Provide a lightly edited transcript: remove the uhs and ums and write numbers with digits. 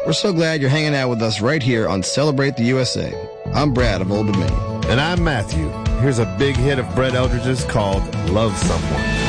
We're so glad you're hanging out with us right here on Celebrate the USA. I'm Brad of Old Dominion. And I'm Matthew. Here's a big hit of Brett Eldridge's called Love Someone.